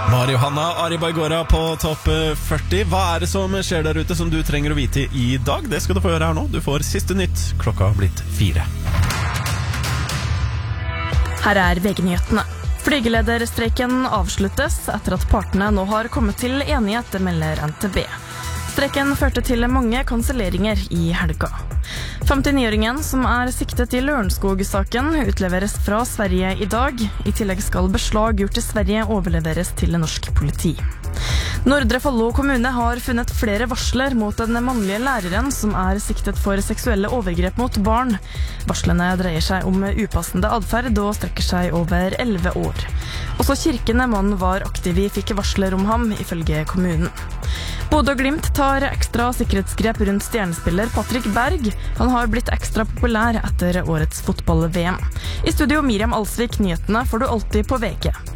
Johanna Ari Baigora på topp 40. Hva det som skjer der ute som du trenger å vite I dag? Det skal du få høre her nå. Du får siste nytt. Klokka har blitt 4. Her VG-nyhetene. Flygelederstreiken avsluttes etter at partene nå har kommet til enighet, melder NTB. Streiken førte til mange kanselleringer I helga. 59-åringen som siktet I Lørenskog-saken utleveres fra Sverige I dag. I tillegg skal beslag gjort I Sverige overleveres til norsk politi. Nordre Follo kommune har funnet flere varsler mot den mannlige læreren som siktet for seksuelle overgrep mot barn. Varslene dreier seg om upassende adferd og strekker seg over 11 år. Også kirkene mannen var aktiv I fikk varsler om ham, ifølge kommunen. Bodø og Glimt tar ekstra sikkerhetsgrep rundt stjernespiller Patrick Berg. Han har blitt ekstra populær etter årets fotball-VM. I studio Miriam Alsvik, nyhetene får du alltid på VG.